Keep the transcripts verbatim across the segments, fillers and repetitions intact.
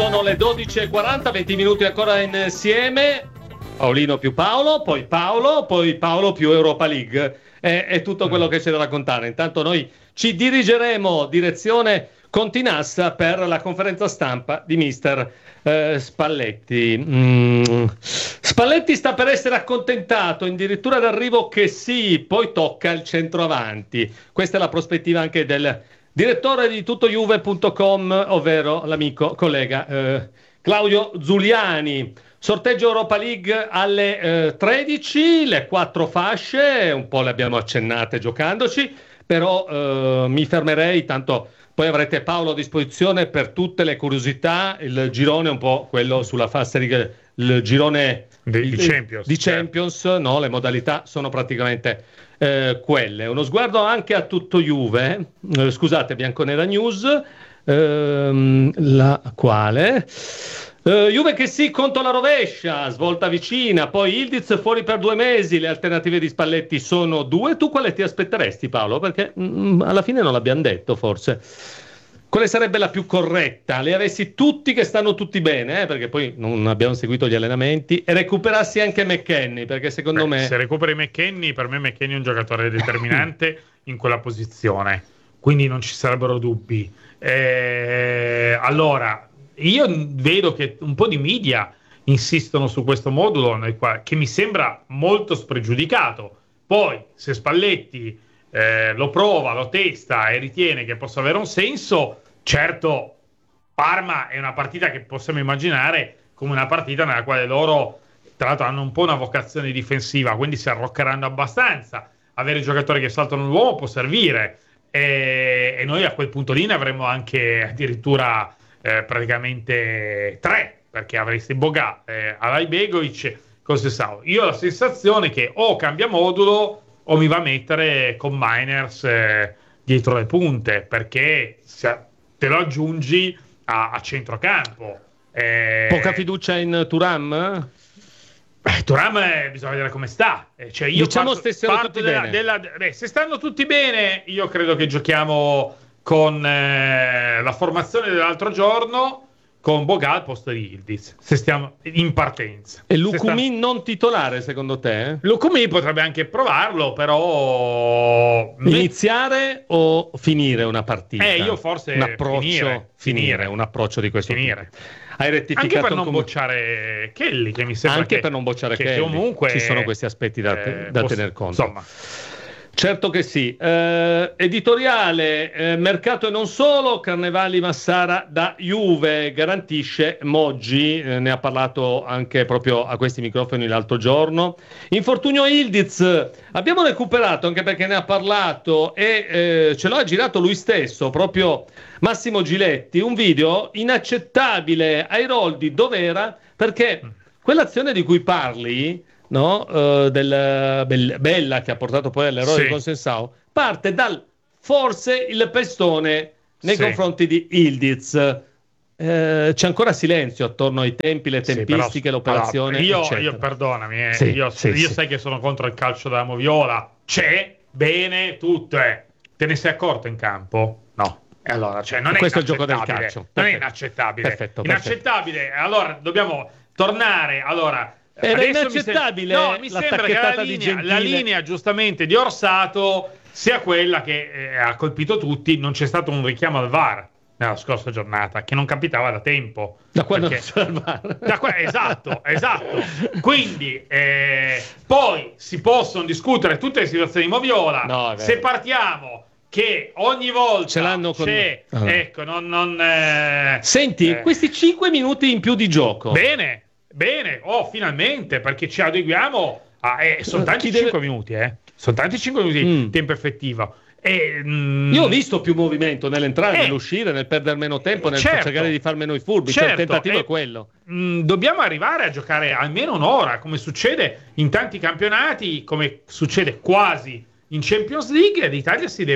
Sono le dodici e quaranta, venti minuti ancora insieme. Paolino più Paolo, poi Paolo, poi Paolo più Europa League. È, è tutto quello che c'è da raccontare. Intanto noi ci dirigeremo direzione Continassa per la conferenza stampa di mister eh, Spalletti. Mm. Spalletti sta per essere accontentato, addirittura d'arrivo che sì, poi tocca il centroavanti. Questa è la prospettiva anche del direttore di tutto juve punto com, ovvero l'amico collega eh, Claudio Zuliani. Sorteggio Europa League alle eh, tredici, le quattro fasce, un po' le abbiamo accennate giocandoci, però eh, mi fermerei, tanto poi avrete Paolo a disposizione per tutte le curiosità. Il girone è un po' quello sulla fast league, il girone di, di Champions, di Champions, no? Le modalità sono praticamente eh, quelle. Uno sguardo anche a tutto Juve, eh, scusate, Bianconera News, ehm, la quale... Uh, Juve che sì, conto alla rovescia, svolta vicina, poi Ildiz fuori per due mesi, le alternative di Spalletti sono due. Tu quale ti aspetteresti, Paolo? Perché mm, alla fine non l'abbiamo detto, forse. Quale sarebbe la più corretta? Le avessi tutti che stanno tutti bene, eh? Perché poi non abbiamo seguito gli allenamenti, e recuperassi anche McKennie, perché secondo Beh, me... Se recuperi McKennie, per me McKennie è un giocatore determinante in quella posizione, quindi non ci sarebbero dubbi. Eh, allora... Io vedo che un po' di media insistono su questo modulo nel quale, che mi sembra molto spregiudicato. Poi, se Spalletti eh, lo prova, lo testa e ritiene che possa avere un senso, certo, Parma è una partita che possiamo immaginare come una partita nella quale loro, tra l'altro, hanno un po' una vocazione difensiva, quindi si arroccheranno abbastanza. Avere giocatori che saltano l'uomo può servire, e, e noi a quel punto lì ne avremo anche addirittura... Eh, praticamente tre, perché avresti Boga, eh, Alajbegovic, Conceição. Io ho la sensazione che o cambia modulo o mi va a mettere con Miners eh, dietro le punte, perché se te lo aggiungi a, a centrocampo. Eh, Poca fiducia in Thuram? Eh, Thuram eh, bisogna vedere come sta. Eh, cioè io diciamo parto, stessero parto tutti della, bene. della, beh, se stanno tutti bene, io credo che giochiamo con eh, la formazione dell'altro giorno, con Boga al posto di Ildiz, se stiamo in partenza. E Lukumi sta... non titolare, secondo te? Eh? Lukumi potrebbe anche provarlo, però... Iniziare o finire una partita? Eh, io forse un approccio, finire, finire, finire. un approccio di questo finire. tipo. Hai rettificato anche per non com- bocciare Kelly, che mi sembra anche che, per non bocciare che Kelly. comunque Ci sono questi aspetti da, te- eh, da poss- tener conto. Insomma. Certo che sì. Eh, editoriale, eh, mercato e non solo, Carnevali Massara da Juve, garantisce Moggi, eh, ne ha parlato anche proprio a questi microfoni l'altro giorno. Infortunio Ildiz, abbiamo recuperato anche perché ne ha parlato e eh, ce l'ha girato lui stesso, proprio Massimo Giletti, un video inaccettabile ai Roldi dov'era, perché quell'azione di cui parli... no? Uh, del Bell- Bella che ha portato poi all'errore sì. di Conceição, parte dal forse il pestone nei sì. confronti di Ildiz. Eh, c'è ancora silenzio attorno ai tempi, le tempistiche, sì, però, l'operazione. Allora, io, eccetera. io perdonami, eh, sì, io, sì, io sì. sai che sono contro il calcio della moviola. C'è bene tutto, eh. Te ne sei accorto in campo? No. E allora, cioè, non è questo è il gioco del inaccettabile. calcio. Non è Perfetto. inaccettabile. Perfetto, inaccettabile. perfetto. Allora dobbiamo tornare. Allora. Era Adesso inaccettabile mi sem- no, mi la sembra che la tacchettata di linea, Gentile. la linea giustamente di Orsato sia quella che eh, ha colpito tutti. Non c'è stato un richiamo al V A R nella scorsa giornata, che non capitava da tempo. Da quando perché... non c'era il V A R. da que- esatto, esatto. Quindi eh, poi si possono discutere tutte le situazioni di moviola. No, se partiamo che ogni volta ce l'hanno con... c'è, ah. ecco, non... non eh, Senti, eh. questi cinque minuti in più di gioco. Bene. Bene, oh, finalmente, perché ci adeguiamo a... Eh, sono tanti Chi deve- cinque minuti, eh. Sono tanti cinque minuti Mm. di tempo effettivo. E, mm, Io ho visto più movimento nell'entrare, Eh. nell'uscire, nel perdere meno tempo, nel Certo. cercare di far meno i furbi. Cioè, il Certo, tentativo e- è quello. mm, dobbiamo arrivare a giocare almeno un'ora, come succede in tanti campionati, come succede quasi in Champions League. L'Italia si deve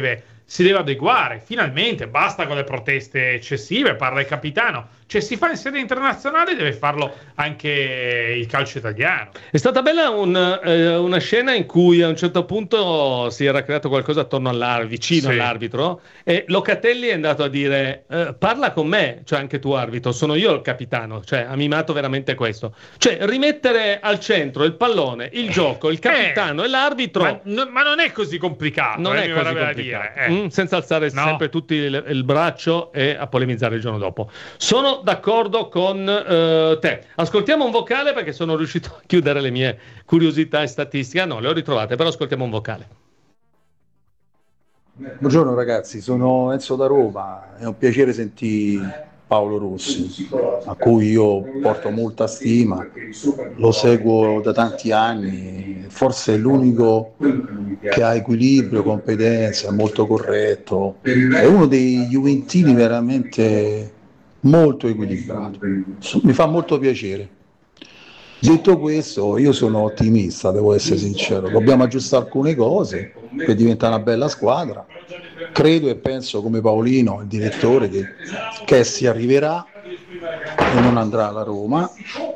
si deve adeguare, finalmente, basta con le proteste eccessive, parla il capitano, cioè si fa in sede internazionale, deve farlo anche il calcio italiano. È stata bella un, eh, una scena in cui a un certo punto si era creato qualcosa attorno all'arbitro, vicino Sì. all'arbitro, e Locatelli è andato a dire eh, parla con me, cioè anche tu arbitro, sono io il capitano, cioè ha mimato veramente questo, cioè rimettere al centro il pallone, il gioco, il capitano Eh, e l'arbitro. Ma, no- ma non è così complicato, Non eh, è mi così verrebbe da complicato. dire, eh. Mm, senza alzare No. sempre tutti il, il braccio e a polemizzare il giorno dopo. Sono d'accordo con eh, te. Ascoltiamo un vocale perché sono riuscito a chiudere le mie curiosità e statistiche. Ah, no, le ho ritrovate, però ascoltiamo un vocale. Buongiorno ragazzi, sono Enzo da Roma, è un piacere sentire Paolo Rossi, a cui io porto molta stima, lo seguo da tanti anni, forse è l'unico che ha equilibrio, competenza, è molto corretto, è uno dei juventini veramente molto equilibrato, mi fa molto piacere. Detto questo, io sono ottimista, devo essere sincero, dobbiamo aggiustare alcune cose per diventare una bella squadra. Credo e penso come Paolino, il direttore, che, che si arriverà e non andrà alla Roma.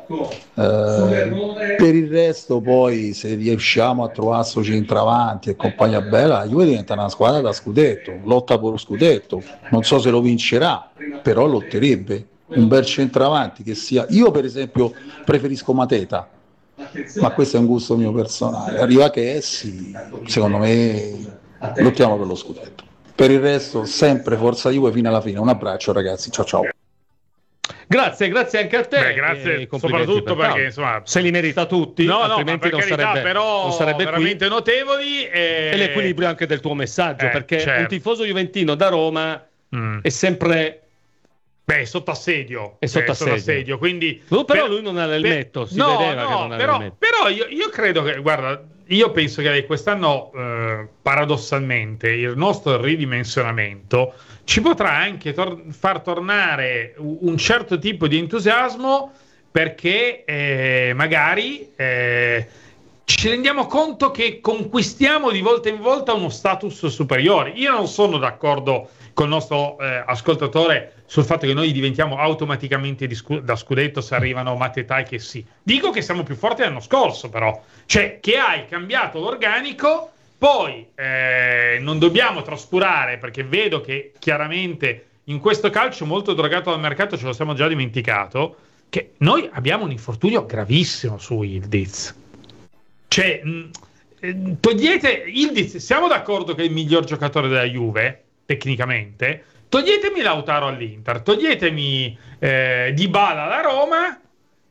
Eh, per il resto poi, se riusciamo a trovare sto centravanti e compagnia bella, la Juve diventa una squadra da scudetto, lotta per lo scudetto, non so se lo vincerà, però lotterebbe. Un bel centravanti che sia, io per esempio preferisco Mateta, ma questo è un gusto mio personale, arriva che essi, secondo me lottiamo per lo scudetto. Per il resto sempre forza Juve fino alla fine. Un abbraccio ragazzi, ciao ciao. Grazie, grazie anche a te. Beh, grazie e complimenti soprattutto per perché Paolo. insomma se li merita tutti, no, no, altrimenti ma per non, carità, sarebbe, però non sarebbe veramente qui. notevoli e... E l'equilibrio anche del tuo messaggio, Eh, perché certo. un tifoso juventino da Roma Mm. è sempre... Beh, è sotto assedio. È sotto Eh, assedio. quindi, No, però per- lui non ha l'elmetto, si no, vedeva no, che non aveva però, l'elmetto. però io, io credo che, guarda, io penso che quest'anno, eh, paradossalmente, il nostro ridimensionamento ci potrà anche tor- far tornare u- un certo tipo di entusiasmo perché eh, magari eh, ci rendiamo conto che conquistiamo di volta in volta uno status superiore. Io non sono d'accordo col nostro eh, ascoltatore sul fatto che noi diventiamo automaticamente di scu- da scudetto se arrivano Mateta e che sì. Dico che siamo più forti l'anno scorso, però. Cioè, che hai cambiato l'organico, poi eh, non dobbiamo trascurare, perché vedo che chiaramente in questo calcio molto drogato dal mercato ce lo siamo già dimenticato, che noi abbiamo un infortunio gravissimo su Ildiz. Cioè, mh, eh, togliete Ildiz, siamo d'accordo che è il miglior giocatore della Juve, tecnicamente, toglietemi Lautaro all'Inter, toglietemi eh, Dybala alla Roma,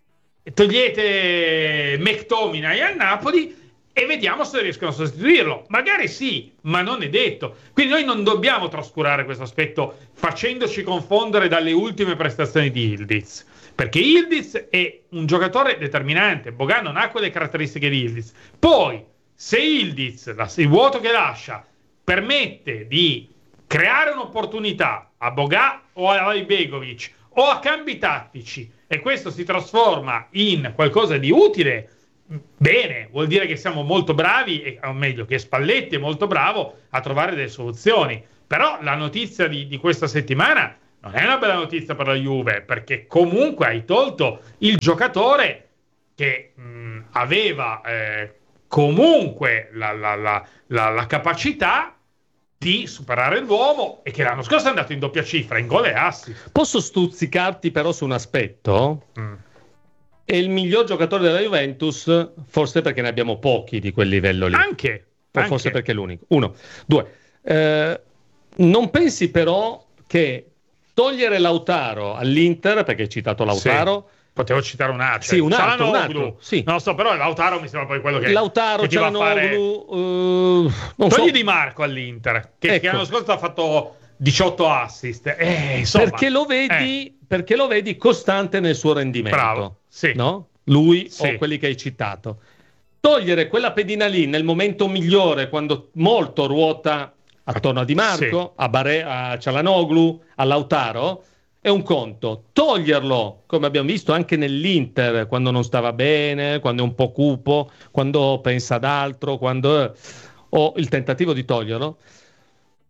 togliete McTominay al Napoli e vediamo se riescono a sostituirlo. Magari sì, ma non è detto. Quindi noi non dobbiamo trascurare questo aspetto facendoci confondere dalle ultime prestazioni di Ildiz, perché Ildiz è un giocatore determinante. Boga non ha quelle caratteristiche di Ildiz. Poi, se Ildiz, il vuoto che lascia, permette di creare un'opportunità a Boga o a Ibegovic o a cambi tattici e questo si trasforma in qualcosa di utile, bene, vuol dire che siamo molto bravi, o meglio che Spalletti è molto bravo a trovare delle soluzioni. Però la notizia di, di questa settimana non è una bella notizia per la Juve, perché comunque hai tolto il giocatore che mh, aveva eh, comunque la, la, la, la, la capacità di superare l'uomo e che l'anno scorso è andato in doppia cifra, in gol e assist. Posso stuzzicarti però su un aspetto? Mm. È il miglior giocatore della Juventus, forse perché ne abbiamo pochi di quel livello lì. Anche. O anche. forse perché è l'unico. Uno. Due. Eh, non pensi però che togliere Lautaro all'Inter, perché hai citato Lautaro... Sì. Potevo citare un altro. Sì, un altro, un Cialanoglu. altro, sì. Non lo so, però Lautaro mi sembra poi quello che Lautaro, che ti va a fare... Cialanoglu, uh, non Togli so. Di Marco all'Inter, che, Ecco. che l'anno scorso ha fatto diciotto assist. Eh, insomma, perché lo vedi, eh. perché lo vedi costante nel suo rendimento. Bravo, sì. No? Lui Sì. o quelli che hai citato. Togliere quella pedina lì nel momento migliore, quando molto ruota attorno a Di Marco, Sì. a, Bare, a Cialanoglu, a Lautaro, è un conto. Toglierlo, come abbiamo visto anche nell'Inter, quando non stava bene, quando è un po' cupo, quando pensa ad altro, quando o il tentativo di toglierlo,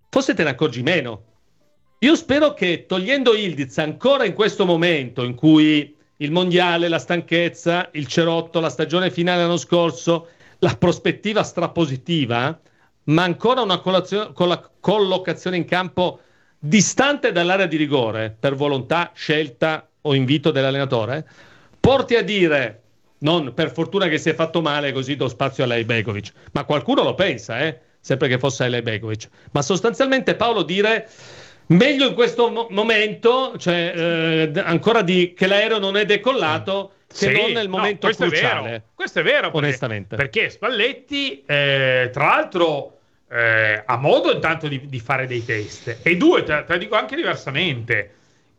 forse te ne accorgi meno. Io spero che togliendo Yildiz ancora in questo momento in cui il mondiale, la stanchezza, il cerotto, la stagione finale l'anno scorso, la prospettiva strapositiva, ma ancora una collazio- con la collocazione in campo distante dall'area di rigore per volontà, scelta o invito dell'allenatore, porti a dire, non per fortuna che si è fatto male così do spazio a Ibrahimovic, ma qualcuno lo pensa, eh? sempre che fosse Ibrahimovic, ma sostanzialmente Paolo dire meglio in questo mo- momento, cioè eh, ancora di che l'aereo non è decollato, che sì, non nel momento no, questo cruciale. È vero, questo è vero, perché, onestamente. Perché Spalletti, eh, tra l'altro, eh, ha modo intanto di, di fare dei test. E due, te, te la dico anche diversamente,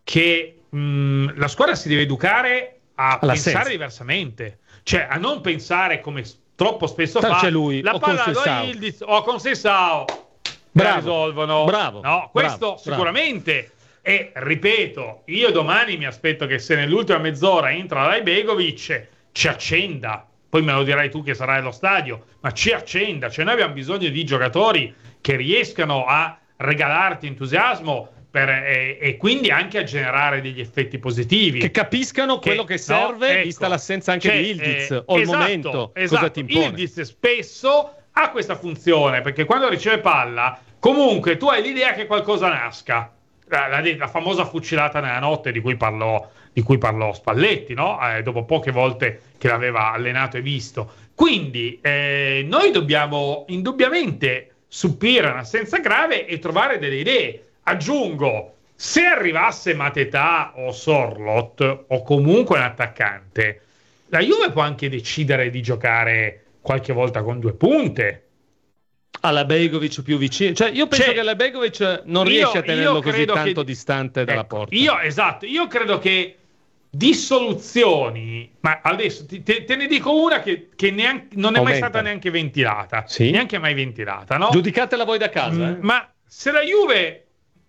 che mh, la squadra si deve educare a All'assenza. pensare diversamente. Cioè, a non pensare come troppo spesso Tanto fa, c'è lui, la o palla con do a Sessao. Yildiz o con Sessao. Bravo, risolvono. bravo, no, questo bravo, sicuramente. E ripeto, io domani mi aspetto che se nell'ultima mezz'ora entra Ibrahimovic ci accenda, poi me lo dirai tu che sarai allo stadio, ma ci accenda, cioè noi abbiamo bisogno di giocatori che riescano a regalarti entusiasmo per, e, e quindi anche a generare degli effetti positivi, che capiscano Che- quello che serve, no, ecco, vista l'assenza anche cioè, di Yildiz eh, o il esatto, momento, esatto. cosa ti impone. Yildiz spesso ha questa funzione, perché quando riceve palla comunque tu hai l'idea che qualcosa nasca, la, la, la famosa fucilata nella notte di cui parlò, di cui parlò Spalletti, no? Eh, dopo poche volte che l'aveva allenato e visto. Quindi eh, noi dobbiamo indubbiamente subire un'assenza grave e trovare delle idee. Aggiungo, se arrivasse Mateta o Sorloth o comunque un attaccante, la Juve può anche decidere di giocare qualche volta con due punte. Alla Begovic più vicino, cioè io penso Cioè, che la Begovic non io- riesce a tenerlo io così credo tanto che- distante dalla Ecco, porta. Io, esatto, io credo che di soluzioni, ma adesso ti- te, te ne dico una che, che neanche, non è mai Aumenta. stata neanche ventilata, Sì. neanche mai ventilata, no? Giudicatela voi da casa. Mm, eh. Ma se la Juve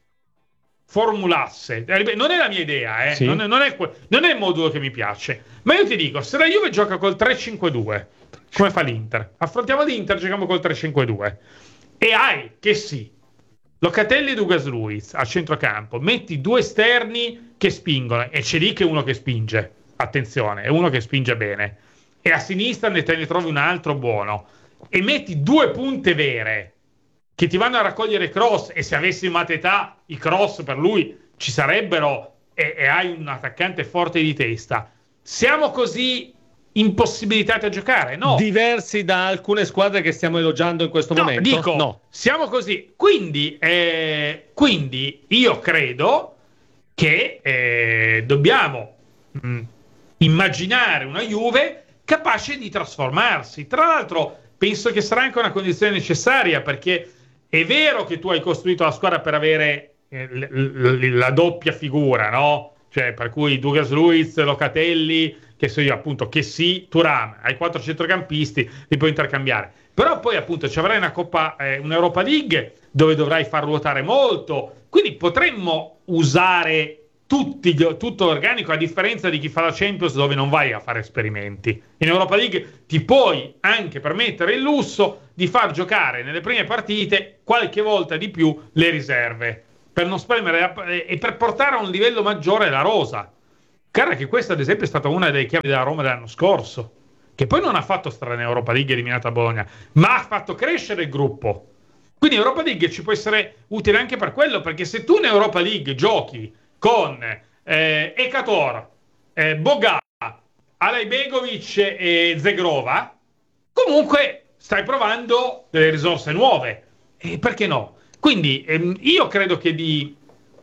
formulasse, eh, ripeto, non è la mia idea, eh, Sì. non, è, non, è que- non è il modulo che mi piace, ma io ti dico, se la Juve gioca col tre cinque due, come fa l'Inter? Affrontiamo l'Inter, giochiamo col tre cinque due e hai, che sì, Locatelli e Douglas Luiz a centrocampo, metti due esterni che spingono e c'è lì che uno che spinge, attenzione, è uno che spinge bene, e a sinistra ne te ne trovi un altro buono e metti due punte vere che ti vanno a raccogliere cross, e se avessi Mateta i cross per lui ci sarebbero, e, e hai un attaccante forte di testa, siamo così impossibilitati a giocare? No. Diversi da alcune squadre che stiamo elogiando in questo No, momento? dico, no. siamo così. Quindi, eh, quindi io credo che eh, dobbiamo mh, immaginare una Juve capace di trasformarsi. Tra l'altro, penso che sarà anche una condizione necessaria, perché è vero che tu hai costruito la squadra per avere eh, l- l- la doppia figura, no? Cioè, per cui Douglas Luiz, Locatelli, che so io, appunto, che sì, Thuram, hai quattro centrocampisti, li puoi intercambiare. Però poi, appunto, ci avrai una Coppa, eh, un'Europa League dove dovrai far ruotare molto. Quindi potremmo usare tutti gli, tutto l'organico, a differenza di chi fa la Champions, dove non vai a fare esperimenti. In Europa League ti puoi anche permettere il lusso di far giocare nelle prime partite qualche volta di più le riserve, per non spremere la, e per portare a un livello maggiore la rosa. Cara, che questa ad esempio è stata una delle chiavi della Roma dell'anno scorso, che poi non ha fatto strada in Europa League eliminata a Bologna, ma ha fatto crescere il gruppo. Quindi Europa League ci può essere utile anche per quello, perché se tu in Europa League giochi con eh, Ekator, eh, Boga, Alajbegovic e Zegrova, comunque stai provando delle risorse nuove. E perché no? Quindi ehm, io credo che di,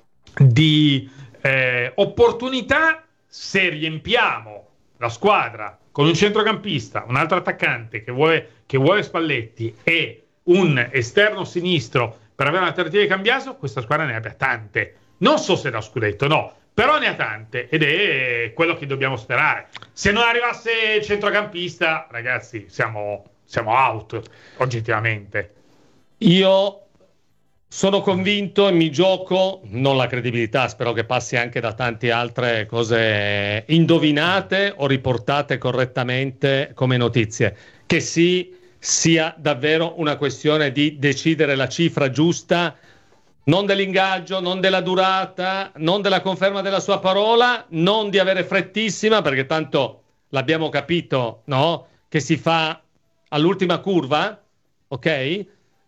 di eh, opportunità, se riempiamo la squadra con un centrocampista, un altro attaccante che vuole, che vuole Spalletti e un esterno sinistro per avere un'alternativa di Cambiaso, questa squadra ne abbia tante. Non so se da scudetto, no, però ne ha tante, ed è quello che dobbiamo sperare. Se non arrivasse il centrocampista, ragazzi, siamo, siamo out, oggettivamente. Io sono convinto e mi gioco, non la credibilità, spero che passi anche da tante altre cose indovinate o riportate correttamente come notizie, che sì, sia davvero una questione di decidere la cifra giusta non dell'ingaggio, non della durata, non della conferma della sua parola, non di avere frettissima, perché tanto l'abbiamo capito, no? Che si fa all'ultima curva, ok?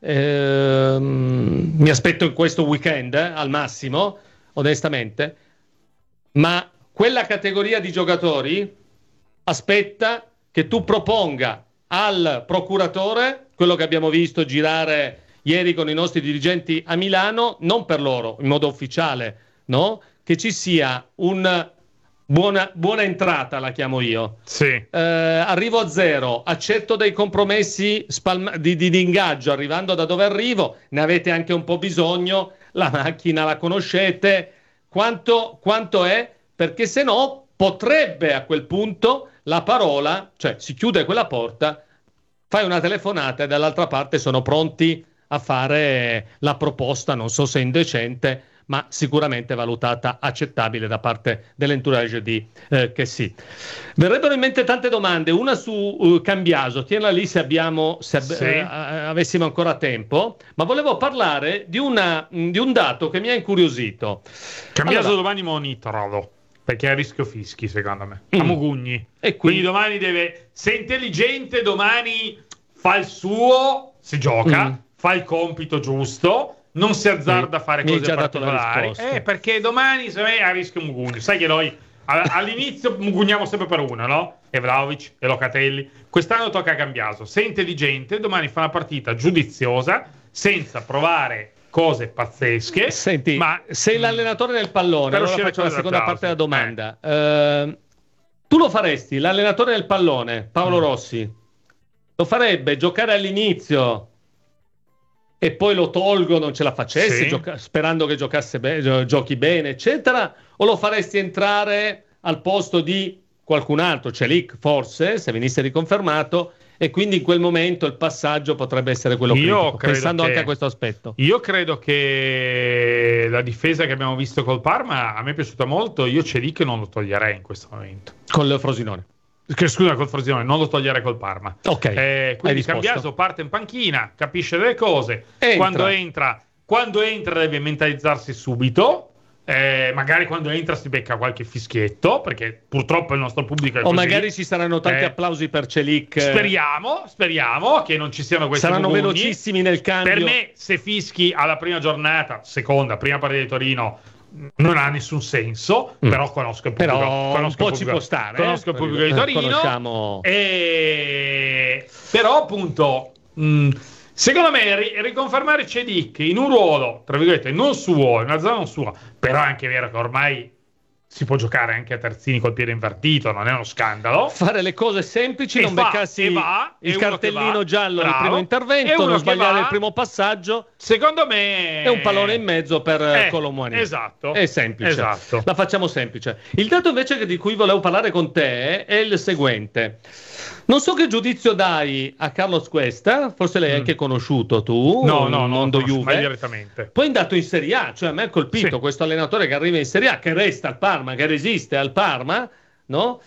Ehm, mi aspetto in questo weekend, eh, al massimo, onestamente, ma quella categoria di giocatori aspetta che tu proponga al procuratore quello che abbiamo visto girare ieri con i nostri dirigenti a Milano, non per loro, in modo ufficiale, no? Che ci sia un buona, buona entrata, la chiamo io. Sì. Eh, arrivo a zero, accetto dei compromessi spalma- di, di, di ingaggio, arrivando da dove arrivo, ne avete anche un po' bisogno, la macchina la conoscete, quanto, quanto è? Perché se no potrebbe a quel punto la parola, cioè si chiude quella porta, fai una telefonata e dall'altra parte sono pronti a fare la proposta, non so se indecente, ma sicuramente valutata accettabile da parte dell'entourage di eh, che sì. Verrebbero in mente tante domande, una su uh, Cambiaso, tienila lì se abbiamo se ab- sì. eh, avessimo ancora tempo, ma volevo parlare di, una, di un dato che mi ha incuriosito. Cambiaso Allora, domani monitoralo, perché è a rischio fischi secondo me, Mm. a Mugugni, E qui- quindi domani deve, se è intelligente domani fa il suo, si gioca, Mm. fa il compito giusto, non si azzarda a fare Mi hai cose già dato la particolari, risposta. eh, perché domani se me è a rischio Mugugni, sai che noi a- all'inizio mugugniamo sempre per uno, no? E Vlahovic e Locatelli, quest'anno tocca a Cambiaso, se è intelligente domani fa una partita giudiziosa senza provare cose pazzesche. Senti, ma sei l'allenatore del pallone, per allora uscire faccio la con seconda l'applauso. parte della domanda. Eh, tu lo faresti, l'allenatore del pallone, Paolo Mm. Rossi, lo farebbe giocare all'inizio e poi lo tolgo, non ce la facessi, Sì. gioca- sperando che giocasse be- gio- giochi bene, eccetera, o lo faresti entrare al posto di qualcun altro, Celic forse, se venisse riconfermato, e quindi in quel momento il passaggio potrebbe essere quello Io critico, credo pensando che- anche a questo aspetto. Io credo che la difesa che abbiamo visto col Parma a me è piaciuta molto. Io Celic non lo toglierei in questo momento. Con il Frosinone. Che, scusa, col Frosinone, non lo toglierei col Parma. Ok, Eh, hai quindi risposto. Cambiaso parte in panchina, capisce delle cose. Entra. Quando entra, quando entra deve mentalizzarsi subito. Eh, magari quando entra si becca qualche fischietto, perché purtroppo il nostro pubblico è O così. magari ci saranno tanti Eh, applausi per Celic. Speriamo, speriamo che non ci siano questi Saranno mugugni. velocissimi nel cambio. Per me, se fischi alla prima giornata, seconda, prima partita di Torino, non ha nessun senso, Mm. però conosco il pubblico. Però conosco un il po' ci pubblico- può stare. Conosco eh? il pubblico di Torino. Conosciamo. E... Però, appunto, mh, secondo me ri- riconfermare Celic in un ruolo, tra virgolette, non suo, in una zona non sua, però è anche vero che ormai si può giocare anche a terzini col piede invertito, non è uno scandalo. Fare le cose semplici, E non fa, beccassi e va, è il uno che cartellino va, giallo bravo, al primo è intervento, uno non che sbagliare va, il primo passaggio Secondo me e un pallone in mezzo per Eh, Colomboani. esatto. È semplice. Esatto. La facciamo semplice. Il dato invece che- di cui volevo parlare con te è il seguente. Non so che giudizio dai a Carlos Cuesta, forse l'hai Mm. anche conosciuto tu, No, nel no, non mondo lo conosco mai Juve. direttamente. Poi è andato in Serie A, cioè a me ha colpito Sì. questo allenatore che arriva in Serie A, che resta al Parma, che resiste al Parma, no?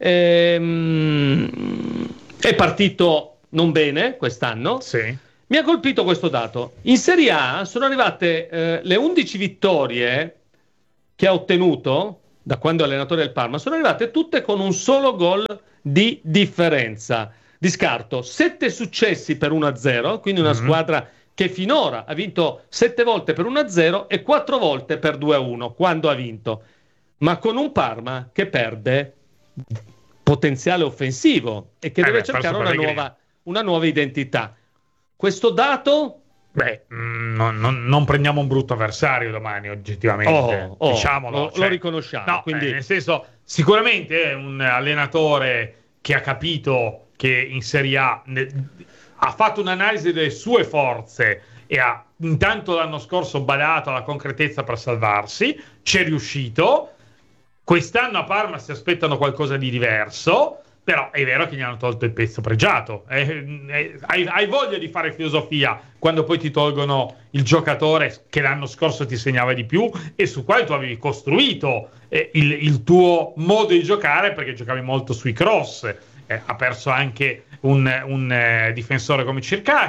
Ehm, è partito non bene quest'anno. Sì. Mi ha colpito questo dato. In Serie A sono arrivate eh, le undici vittorie che ha ottenuto da quando è allenatore del Parma, sono arrivate tutte con un solo gol di differenza. Di scarto, sette successi per uno a zero, quindi una Mhm. squadra che finora ha vinto sette volte per uno a zero e quattro volte per due a uno quando ha vinto, ma con un Parma che perde potenziale offensivo e che Eh deve beh, cercare perso una Pellegrini. nuova, una nuova identità. Questo dato Beh, mh, non, non- non prendiamo un brutto avversario domani, oggettivamente. Oh, oh, Diciamolo. lo- cioè, lo riconosciamo, No, quindi- eh, nel senso, sicuramente è un allenatore che ha capito che in Serie A ne- ha fatto un'analisi delle sue forze e ha intanto l'anno scorso badato alla concretezza per salvarsi, ci è riuscito. Quest'anno a Parma si aspettano qualcosa di diverso, però è vero che gli hanno tolto il pezzo pregiato. Eh, eh, hai, hai voglia di fare filosofia quando poi ti tolgono il giocatore che l'anno scorso ti segnava di più e su quale tu avevi costruito eh, il, il tuo modo di giocare, perché giocavi molto sui cross. Eh, ha perso anche un, un eh, difensore come Cercati.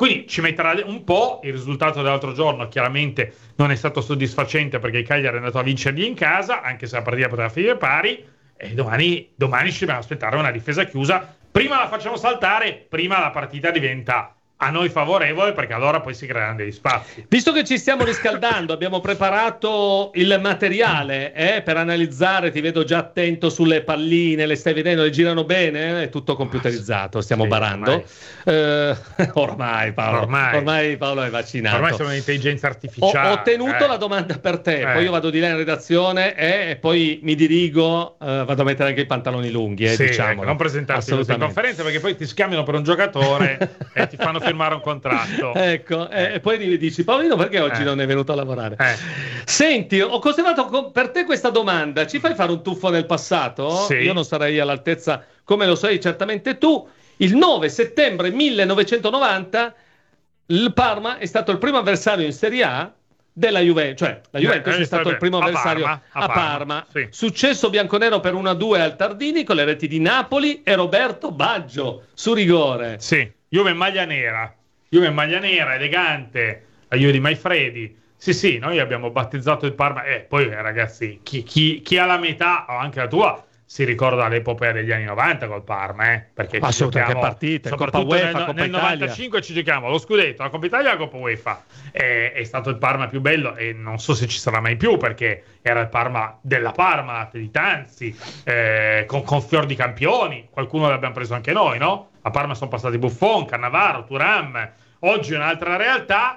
Quindi ci metterà un po'. Il risultato dell'altro giorno chiaramente non è stato soddisfacente perché il Cagliari è andato a vincergli in casa, anche se la partita poteva finire pari, e domani, domani ci dobbiamo aspettare una difesa chiusa. Prima la facciamo saltare, prima la partita diventa a noi favorevole, perché allora poi si creano degli spazi. Visto che ci stiamo riscaldando, abbiamo preparato il materiale eh, per analizzare. Ti vedo già attento sulle palline, le stai vedendo, le girano bene? È tutto computerizzato, stiamo sì, barando. Ormai, eh, ormai, Paolo, ormai. ormai Paolo è vaccinato. Ormai sono un'intelligenza artificiale. Ho, ho tenuto eh. la domanda per te, eh. poi io vado di là in redazione eh, e poi mi dirigo, eh, vado a mettere anche i pantaloni lunghi, eh, sì, diciamolo. Ecco, non presentarti in conferenza perché poi ti scambiano per un giocatore e ti fanno firmare un contratto. Ecco, eh, e poi mi dici: Paolino, perché oggi eh. non è venuto a lavorare? Eh. Senti, ho conservato con, per te questa domanda. Ci fai fare un tuffo nel passato? Sì. Io non sarei all'altezza, come lo sei certamente tu. Il nove settembre millenovecentonovanta il Parma è stato il primo avversario in Serie A della Juventus, cioè la Juventus eh, è stato il primo a avversario Parma, a a Parma, Parma. sì. Successo bianconero per uno a due al Tardini con le reti di Napoli e Roberto Baggio su rigore. Sì, Juve in maglia nera. Juve in maglia nera, elegante, la Juve di Maifredi. Sì, sì, noi abbiamo battezzato il Parma. E eh, poi, ragazzi, chi, chi, chi ha la metà, o anche la tua, si ricorda l'epopea degli anni novanta col Parma, eh? Perché assolutamente, che partite, soprattutto Coppa UEFA, nel, Coppa nel Italia. novantacinque ci giochiamo lo scudetto, la Coppa Italia e la Coppa UEFA. È, è stato il Parma più bello e non so se ci sarà mai più, perché era il Parma della Parma, di Tanzi, eh, con, con fior di campioni. Qualcuno l'abbiamo preso anche noi, no? A Parma sono passati Buffon, Cannavaro, Thuram. Oggi è un'altra realtà.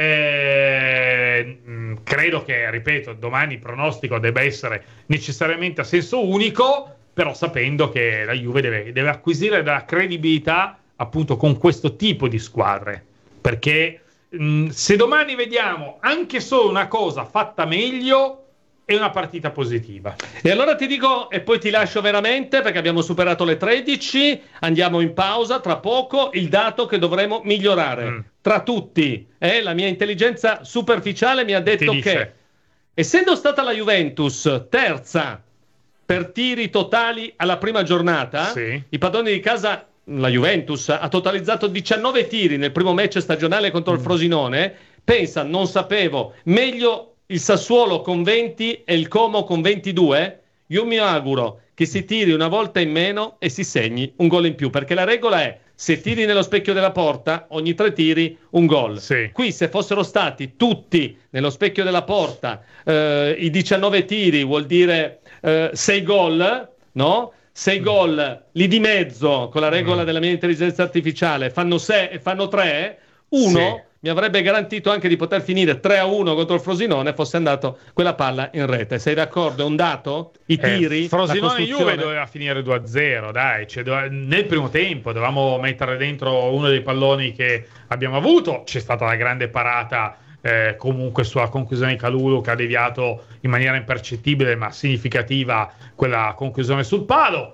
Eh, mh, credo che, ripeto, domani il pronostico debba essere necessariamente a senso unico, però sapendo che la Juve deve, deve acquisire della credibilità appunto con questo tipo di squadre, perché mh, se domani vediamo anche solo una cosa fatta meglio è una partita positiva. E allora ti dico, e poi ti lascio veramente perché abbiamo superato le tredici, andiamo in pausa tra poco, il dato che dovremo migliorare mm. tra tutti. Eh, la mia intelligenza superficiale mi ha detto che, essendo stata la Juventus terza per tiri totali alla prima giornata, sì. i padroni di casa, la Juventus, ha totalizzato diciannove tiri nel primo match stagionale contro mm. il Frosinone. Pensa, non sapevo, meglio il Sassuolo con venti e il Como con ventidue. Io mi auguro che si tiri una volta in meno e si segni un gol in più, perché la regola è: se tiri nello specchio della porta, ogni tre tiri un gol. Sì. Qui se fossero stati tutti nello specchio della porta, eh, i diciannove tiri vuol dire eh, sei gol, no? sei gol lì di mezzo, con la regola della mia intelligenza artificiale, fanno sei e fanno tre, uno sì. mi avrebbe garantito anche di poter finire tre a uno contro il Frosinone, fosse andato quella palla in rete. Sei d'accordo? È un dato? I tiri? Eh, Frosinone Juve doveva finire due a zero, dai. Cioè, dove, nel primo tempo dovevamo mettere dentro uno dei palloni che abbiamo avuto. C'è stata la grande parata eh, comunque sulla conclusione di Kalulu, che ha deviato in maniera impercettibile ma significativa quella conclusione sul palo.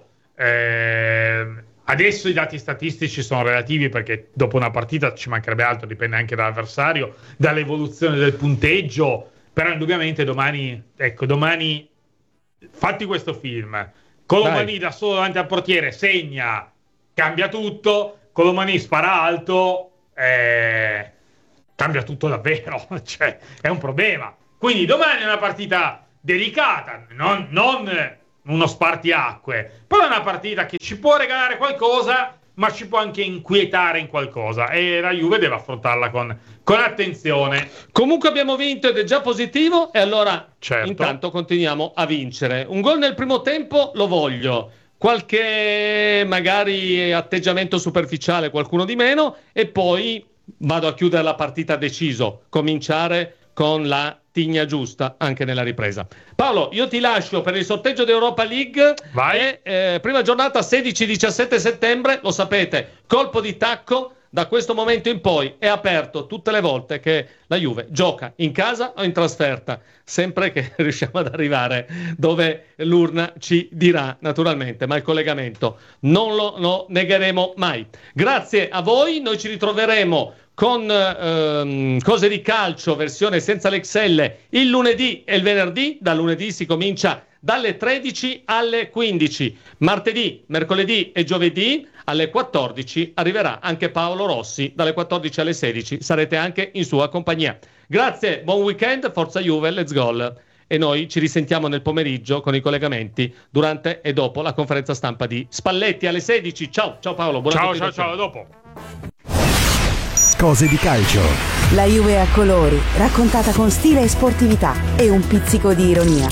Eh, Adesso i dati statistici sono relativi, perché dopo una partita ci mancherebbe altro, dipende anche dall'avversario, dall'evoluzione del punteggio, però indubbiamente domani, ecco, domani fatti questo film, Colomani da solo davanti al portiere segna, cambia tutto, Colomani spara alto, eh, cambia tutto davvero, cioè è un problema. Quindi domani è una partita delicata, non... non uno spartiacque, però è una partita che ci può regalare qualcosa, ma ci può anche inquietare in qualcosa, e la Juve deve affrontarla con, con attenzione. Comunque abbiamo vinto ed è già positivo, e allora certo. intanto continuiamo a vincere. Un gol nel primo tempo lo voglio, qualche magari atteggiamento superficiale, qualcuno di meno, e poi vado a chiudere la partita deciso, cominciare con la tigna giusta anche nella ripresa. Paolo, io ti lascio per il sorteggio d'Europa League. Vai. E, eh, prima giornata sedici diciassette settembre, lo sapete, colpo di tacco. Da questo momento in poi è aperto tutte le volte che la Juve gioca in casa o in trasferta, sempre che riusciamo ad arrivare dove l'urna ci dirà, naturalmente, ma il collegamento non lo, lo negheremo mai. Grazie a voi, noi ci ritroveremo con ehm, Cose di Calcio versione senza l'X L il lunedì e il venerdì. Da lunedì si comincia dalle tredici alle quindici. Martedì, mercoledì e giovedì alle quattordici arriverà anche Paolo Rossi, dalle quattordici alle sedici sarete anche in sua compagnia. Grazie, buon weekend, forza Juve, let's go. E noi ci risentiamo nel pomeriggio con i collegamenti durante e dopo la conferenza stampa di Spalletti alle sedici. Ciao, ciao Paolo, buona ciao, ciao, ciao, a dopo. Cose di calcio. La Juve a colori, raccontata con stile e sportività e un pizzico di ironia.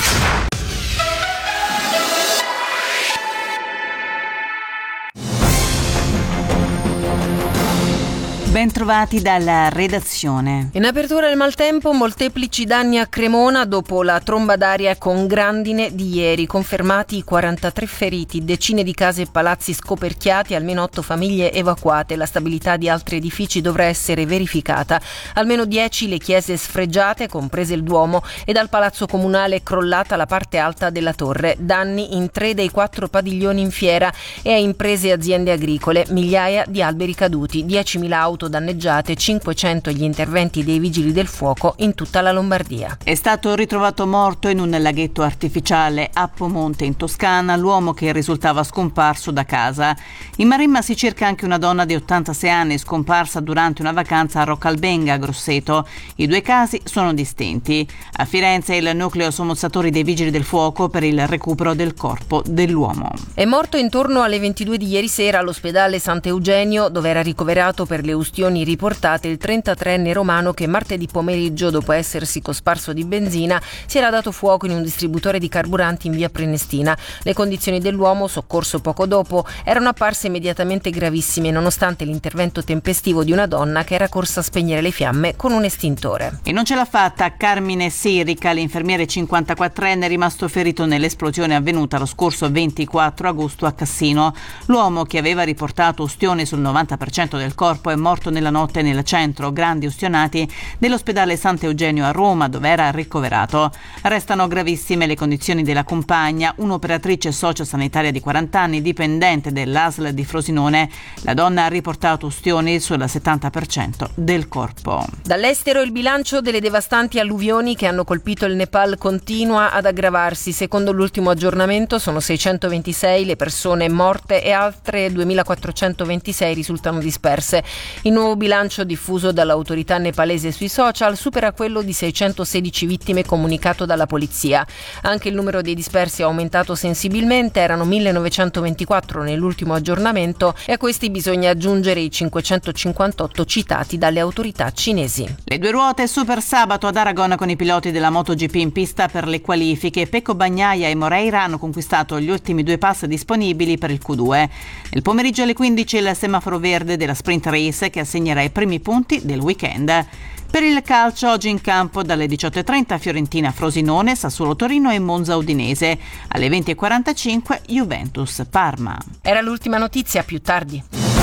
Bentrovati dalla redazione. In apertura del maltempo, molteplici danni a Cremona dopo la tromba d'aria con grandine di ieri. Confermati quarantatré feriti, decine di case e palazzi scoperchiati, almeno otto famiglie evacuate. La stabilità di altri edifici dovrà essere verificata. Almeno dieci le chiese sfregiate, comprese il Duomo, e dal palazzo comunale crollata la parte alta della torre. Danni in tre dei quattro padiglioni in fiera e a imprese e aziende agricole. Migliaia di alberi caduti, diecimila auto danneggiate, cinquecento gli interventi dei vigili del fuoco in tutta la Lombardia. È stato ritrovato morto in un laghetto artificiale a Pomonte in Toscana l'uomo che risultava scomparso da casa. In Maremma si cerca anche una donna di ottantasei anni scomparsa durante una vacanza a Roccalbenga a Grosseto. I due casi sono distinti. A Firenze il nucleo sommozzatori dei vigili del fuoco per il recupero del corpo dell'uomo. È morto intorno alle ventidue di ieri sera all'ospedale Sant'Eugenio, dove era ricoverato per le ustioni riportate il trentatreenne romano che martedì pomeriggio, dopo essersi cosparso di benzina, si era dato fuoco in un distributore di carburanti in via Prenestina. Le condizioni dell'uomo, soccorso poco dopo, erano apparse immediatamente gravissime nonostante l'intervento tempestivo di una donna che era corsa a spegnere le fiamme con un estintore. E non ce l'ha fatta Carmine Serica, l'infermiere cinquantaquattrenne rimasto ferito nell'esplosione avvenuta lo scorso ventiquattro agosto a Cassino. L'uomo, che aveva riportato ustioni sul novanta per cento del corpo, è morto nella notte nel centro grandi ustionati dell'ospedale Sant'Eugenio a Roma, dove era ricoverato. Restano gravissime le condizioni della compagna, un'operatrice sociosanitaria di quaranta anni, dipendente dell'A S L di Frosinone. La donna ha riportato ustioni sul settanta per cento del corpo. Dall'estero il bilancio delle devastanti alluvioni che hanno colpito il Nepal continua ad aggravarsi. Secondo l'ultimo aggiornamento sono seicentoventisei le persone morte e altre duemilaquattrocentoventisei risultano disperse. Il nuovo bilancio diffuso dall'autorità nepalese sui social supera quello di seicentosedici vittime comunicato dalla polizia. Anche il numero dei dispersi è aumentato sensibilmente, erano millenovecentoventiquattro nell'ultimo aggiornamento e a questi bisogna aggiungere i cinquecentocinquantotto citati dalle autorità cinesi. Le due ruote super sabato ad Aragon con i piloti della MotoGP in pista per le qualifiche. Pecco Bagnaia e Moreira hanno conquistato gli ultimi due pass disponibili per il Q due. Nel pomeriggio alle quindici il semaforo verde della Sprint Race che assegnerà i primi punti del weekend. Per il calcio, oggi in campo dalle diciotto e trenta Fiorentina Frosinone, Sassuolo Torino e Monza Udinese. Alle venti e quarantacinque Juventus Parma. Era l'ultima notizia, più tardi.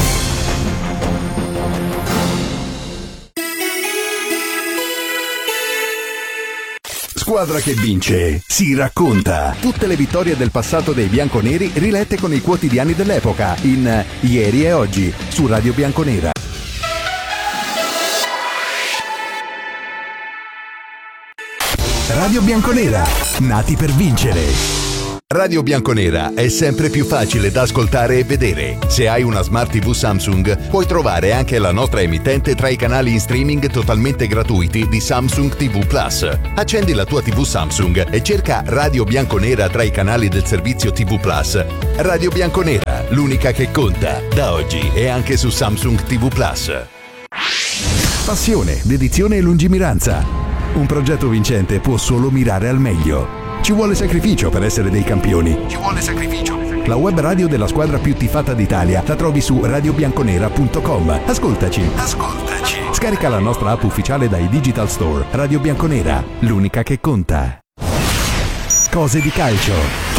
Squadra che vince si racconta. Tutte le vittorie del passato dei bianconeri rilette con i quotidiani dell'epoca in Ieri e Oggi su Radio Bianconera. Radio Bianconera, nati per vincere. Radio Bianconera è sempre più facile da ascoltare e vedere. Se hai una Smart tivù Samsung, puoi trovare anche la nostra emittente tra i canali in streaming totalmente gratuiti di Samsung tivù Plus. Accendi la tua tivù Samsung e cerca Radio Bianconera tra i canali del servizio tivù Plus. Radio Bianconera, l'unica che conta, da oggi e anche su Samsung tivù Plus. Passione, dedizione e lungimiranza. Un progetto vincente può solo mirare al meglio. Ci vuole sacrificio per essere dei campioni. Ci vuole sacrificio. La web radio della squadra più tifata d'Italia la trovi su radio bianconera punto com. Ascoltaci. Ascoltaci. Scarica la nostra app ufficiale dai Digital Store. Radio Bianconera, l'unica che conta. Cose di calcio.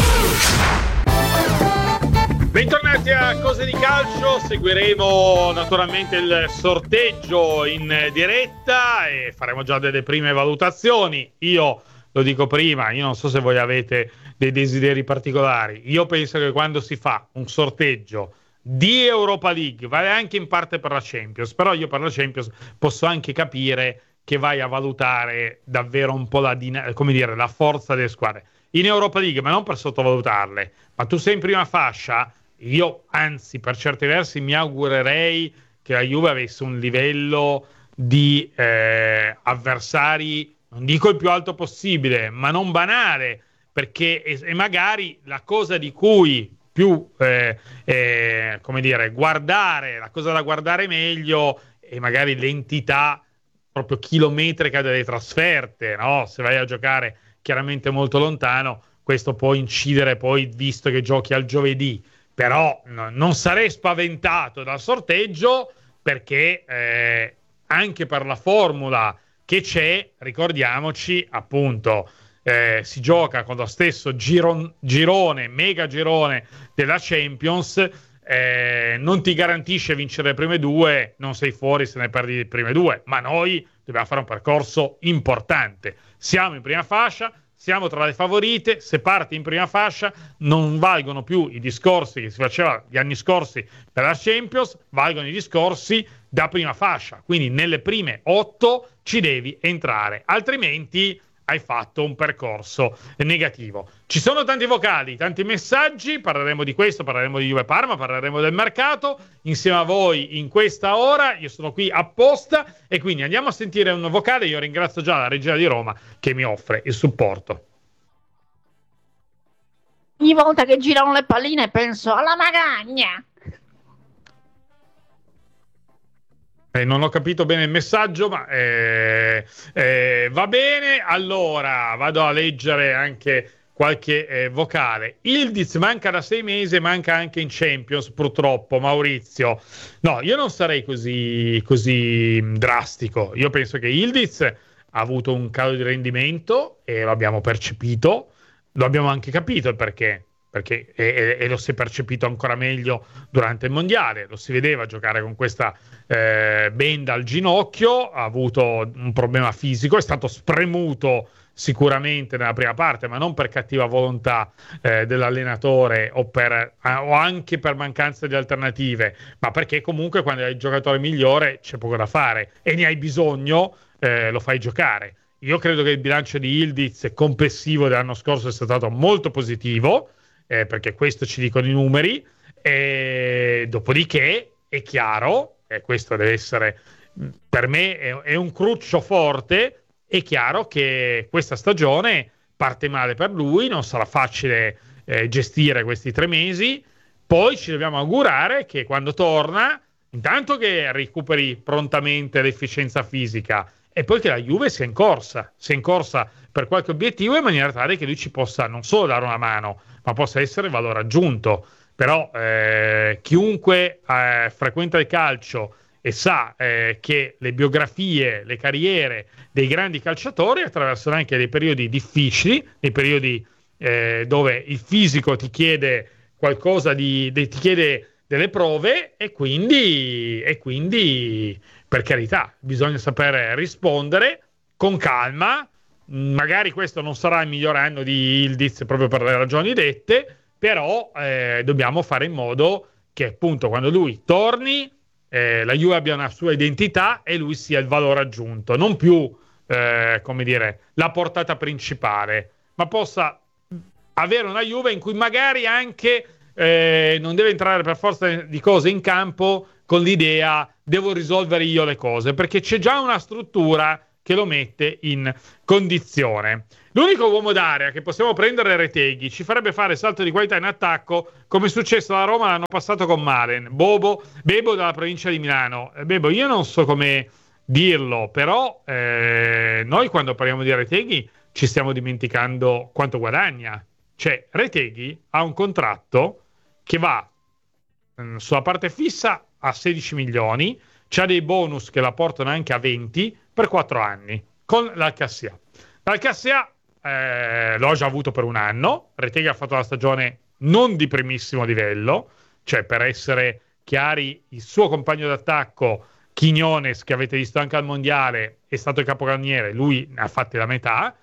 Bentornati a Cose di Calcio, seguiremo naturalmente il sorteggio in diretta e faremo già delle prime valutazioni. Io lo dico prima, io non so se voi avete dei desideri particolari. Io penso che quando si fa un sorteggio di Europa League, vale anche in parte per la Champions, però io per la Champions posso anche capire che vai a valutare davvero un po' la, come dire, la forza delle squadre. in Europa League, ma non per sottovalutarle, ma tu sei in prima fascia, io anzi per certi versi mi augurerei che la Juve avesse un livello di eh, avversari, non dico il più alto possibile, ma non banale, perché e, e magari la cosa di cui più eh, eh, come dire, guardare, la cosa da guardare meglio è magari l'entità proprio chilometrica delle trasferte, no? Se vai a giocare chiaramente molto lontano, questo può incidere poi, visto che giochi al giovedì, però no, non sarei spaventato dal sorteggio, perché eh, anche per la formula che c'è, ricordiamoci appunto, eh, si gioca con lo stesso giron- girone, mega girone della Champions, eh, non ti garantisce vincere le prime due, non sei fuori se ne perdi le prime due, ma noi dobbiamo fare un percorso importante. Siamo in prima fascia, siamo tra le favorite, se parti in prima fascia non valgono più i discorsi che si faceva gli anni scorsi per la Champions, valgono i discorsi da prima fascia, quindi nelle prime otto ci devi entrare, altrimenti hai fatto un percorso negativo. Ci sono tanti vocali, tanti messaggi, parleremo di questo, parleremo di Juve Parma, parleremo del mercato insieme a voi in questa ora. Io sono qui apposta e quindi andiamo a sentire un vocale. Io ringrazio già la regia di Roma che mi offre il supporto. Ogni volta che girano le palline penso alla Magagna. Eh, non ho capito bene il messaggio, ma eh, eh, va bene. Allora vado a leggere anche qualche eh, vocale. Ildiz manca da sei mesi, manca anche in Champions, purtroppo. Maurizio, no, io non sarei così, così drastico. Io penso che Ildiz ha avuto un calo di rendimento e lo abbiamo percepito, lo abbiamo anche capito il perché. Perché e, e lo si è percepito ancora meglio durante il mondiale, lo si vedeva giocare con questa eh, benda al ginocchio, ha avuto un problema fisico, è stato spremuto sicuramente nella prima parte, ma non per cattiva volontà eh, dell'allenatore o, per, o anche per mancanza di alternative, ma perché comunque quando hai il giocatore migliore c'è poco da fare e ne hai bisogno, eh, lo fai giocare. Io credo che il bilancio di Ildiz complessivo dell'anno scorso sia stato molto positivo, Eh, perché questo ci dicono i numeri, e dopodiché è chiaro, e questo deve essere per me è, è un cruccio forte, è chiaro che questa stagione parte male per lui, non sarà facile eh, gestire questi tre mesi, poi ci dobbiamo augurare che quando torna, intanto che recuperi prontamente l'efficienza fisica e poi che la Juve sia in corsa, sia in corsa per qualche obiettivo in maniera tale che lui ci possa non solo dare una mano, ma possa essere valore aggiunto. Però eh, chiunque eh, frequenta il calcio e sa eh, che le biografie, le carriere dei grandi calciatori attraversano anche dei periodi difficili, dei periodi eh, dove il fisico ti chiede qualcosa di, di ti chiede delle prove e quindi, e quindi per carità bisogna sapere rispondere con calma. Magari questo non sarà il miglior anno di Ildiz proprio per le ragioni dette, però eh, dobbiamo fare in modo che appunto quando lui torni eh, la Juve abbia una sua identità e lui sia il valore aggiunto, non più eh, come dire la portata principale, ma possa avere una Juve in cui magari anche eh, non deve entrare per forza di cose in campo con l'idea devo risolvere io le cose, perché c'è già una struttura che lo mette in condizione. L'unico uomo d'area che possiamo prendere è Retegui, ci farebbe fare salto di qualità in attacco come è successo alla Roma l'anno passato con Malen. Bobo, Bebo dalla provincia di Milano. Bebo, io non so come dirlo, però eh, noi quando parliamo di Retegui ci stiamo dimenticando quanto guadagna. Cioè Retegui ha un contratto che va mh, sulla parte fissa a sedici milioni, c'ha dei bonus che la portano anche a venti per quattro anni con l'Alcassia. L'Alcassia eh, l'ho già avuto per un anno. Retegui ha fatto la stagione non di primissimo livello, cioè per essere chiari il suo compagno d'attacco Quiñones, che avete visto anche al mondiale, è stato il capocannoniere, lui ne ha fatti la metà,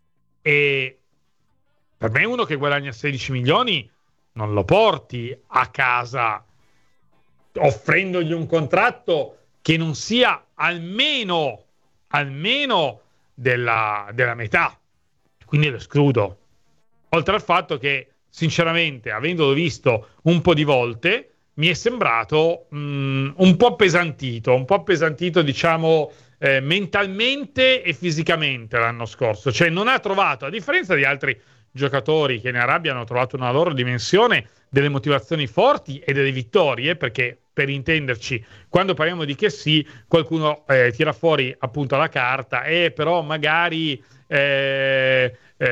e per me uno che guadagna sedici milioni non lo porti a casa offrendogli un contratto che non sia almeno almeno della, della metà, quindi lo escludo. oltre al fatto che sinceramente, avendolo visto un po' di volte, mi è sembrato mh, un po' appesantito, un po' appesantito diciamo eh, mentalmente e fisicamente l'anno scorso, cioè non ha trovato, a differenza di altri giocatori che in Arabia hanno trovato una loro dimensione, delle motivazioni forti e delle vittorie, perché per intenderci, quando parliamo di che sì, qualcuno eh, tira fuori appunto la carta e però magari eh,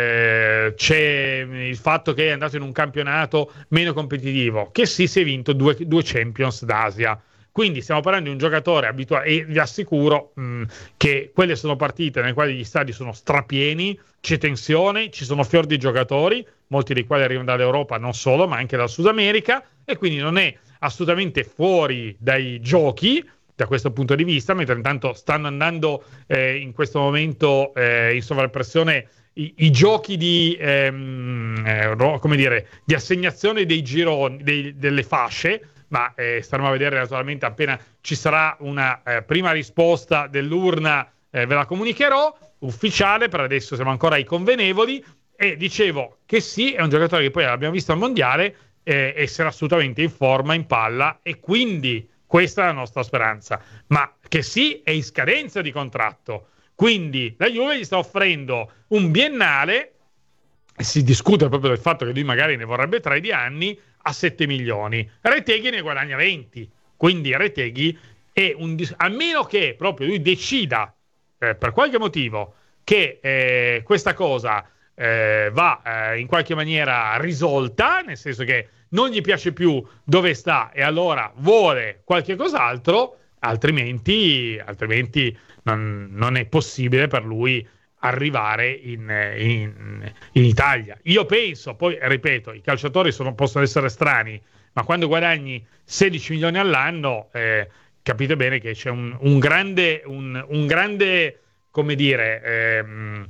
eh, c'è il fatto che è andato in un campionato meno competitivo, che sì, si è vinto due, due Champions d'Asia. Quindi stiamo parlando di un giocatore abituato, e vi assicuro mh, che quelle sono partite nelle quali gli stadi sono strapieni, c'è tensione, ci sono fior di giocatori, molti dei quali arrivano dall'Europa, non solo, ma anche dal Sud America, e quindi non è assolutamente fuori dai giochi da questo punto di vista, mentre intanto stanno andando eh, in questo momento eh, in sovrappressione i, i giochi di, ehm, eh, come dire, di assegnazione dei gironi, dei, delle fasce, ma eh, staremo a vedere naturalmente appena ci sarà una eh, prima risposta dell'urna, eh, ve la comunicherò, ufficiale, per adesso siamo ancora ai convenevoli, e dicevo che sì, è un giocatore che poi l'abbiamo visto al mondiale, eh, essere assolutamente in forma, in palla, e quindi questa è la nostra speranza, ma che sì è in scadenza di contratto, quindi la Juve gli sta offrendo un biennale, e si discute proprio del fatto che lui magari ne vorrebbe tre di anni, a sette milioni. Retegui ne guadagna venti, quindi Retegui è un dis- a meno che proprio lui decida eh, per qualche motivo che eh, questa cosa eh, va eh, in qualche maniera risolta, nel senso che non gli piace più dove sta e allora vuole qualche cos'altro, altrimenti, altrimenti non, non è possibile per lui arrivare in, in, in Italia. Io penso, poi ripeto, i calciatori sono, possono essere strani, ma quando guadagni sedici milioni all'anno eh, capite bene che c'è un, un grande un, un grande come dire ehm,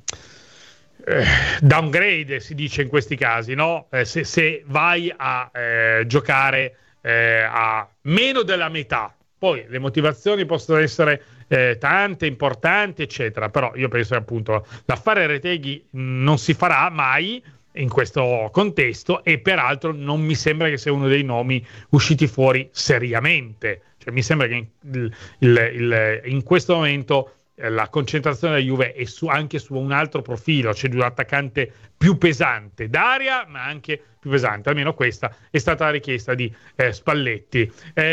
eh, downgrade, si dice in questi casi, no? Eh, se, se vai a eh, giocare eh, a meno della metà. Poi le motivazioni possono essere eh, tante, importanti, eccetera, però io penso che appunto l'affare Retegui non si farà mai in questo contesto, e peraltro non mi sembra che sia uno dei nomi usciti fuori seriamente. Cioè, mi sembra che il, il, il, in questo momento eh, la concentrazione della Juve è su, anche su un altro profilo, cioè di un attaccante più pesante d'area, ma anche più pesante, almeno questa è stata la richiesta di eh, Spalletti.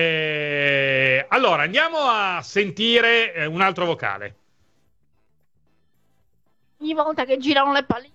Eh, allora andiamo a sentire eh, un altro vocale. Ogni volta che girano le palline.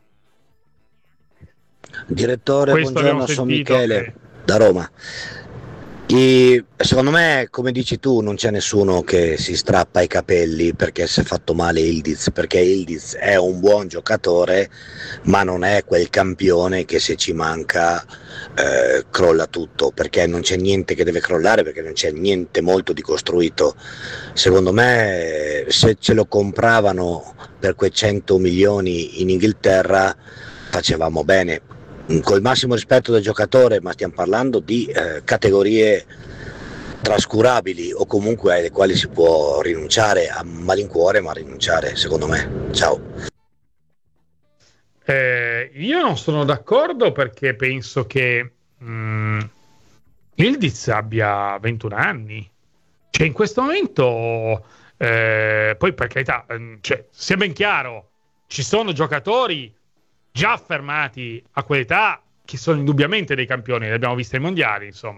Direttore, Questo buongiorno, sono sentito, Michele eh. da Roma. E secondo me, come dici tu, non c'è nessuno che si strappa i capelli perché si è fatto male Ildiz, perché Ildiz è un buon giocatore, ma non è quel campione che se ci manca eh, crolla tutto, perché non c'è niente che deve crollare, perché non c'è niente molto di costruito. Secondo me, se ce lo compravano per quei cento milioni in Inghilterra facevamo bene. Col massimo rispetto del giocatore, ma stiamo parlando di eh, categorie trascurabili o comunque alle quali si può rinunciare a malincuore, ma rinunciare, secondo me. Ciao. Eh, io non sono d'accordo, perché penso che mh, Ildiz abbia ventuno anni, cioè in questo momento eh, poi per carità, cioè, sia ben chiaro, ci sono giocatori già affermati a quell'età che sono indubbiamente dei campioni, li abbiamo visti ai mondiali, insomma.